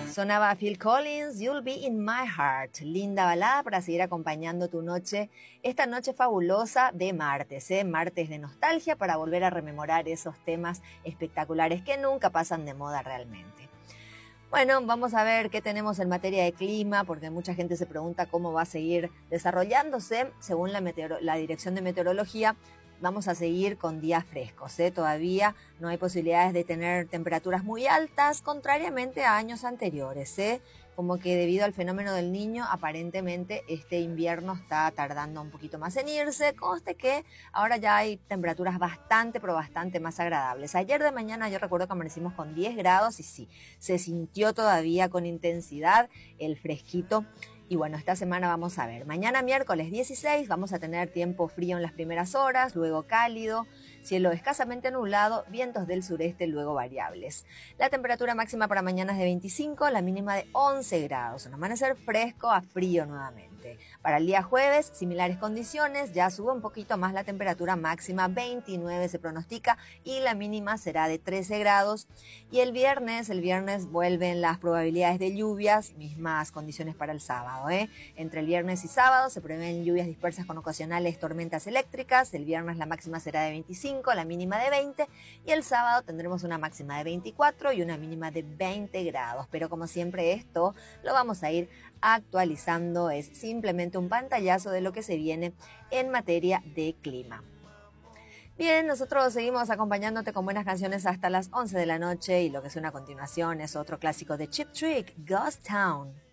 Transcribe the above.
Sonaba Phil Collins, You'll Be in My Heart. Linda balada para seguir acompañando tu noche, esta noche fabulosa de martes, martes de nostalgia para volver a rememorar esos temas espectaculares que nunca pasan de moda realmente. Bueno, vamos a ver qué tenemos en materia de clima, porque mucha gente se pregunta cómo va a seguir desarrollándose. Según la Dirección de Meteorología, vamos a seguir con días frescos, Todavía no hay posibilidades de tener temperaturas muy altas, contrariamente a años anteriores, Como que debido al fenómeno del Niño, aparentemente este invierno está tardando un poquito más en irse. Conste que ahora ya hay temperaturas pero bastante más agradables. Ayer de mañana yo recuerdo que amanecimos con 10 grados y sí, se sintió todavía con intensidad el fresquito. Y bueno, esta semana vamos a ver. Mañana miércoles 16 vamos a tener tiempo frío en las primeras horas, luego cálido, cielo escasamente nublado, vientos del sureste luego variables. La temperatura máxima para mañana es de 25, la mínima de 11 grados. Un amanecer fresco a frío nuevamente. Para el día jueves, similares condiciones, ya sube un poquito más la temperatura máxima, 29 se pronostica y la mínima será de 13 grados. Y el viernes vuelven las probabilidades de lluvias, mismas condiciones para el sábado. Entre el viernes y sábado se prevén lluvias dispersas con ocasionales tormentas eléctricas. El viernes la máxima será de 25, la mínima de 20 y el sábado tendremos una máxima de 24 y una mínima de 20 grados. Pero como siempre esto lo vamos a ir actualizando, es simplemente un pantallazo de lo que se viene en materia de clima. Bien, nosotros seguimos acompañándote con buenas canciones hasta las 11 de la noche y lo que suena a continuación es otro clásico de Cheap Trick, Ghost Town.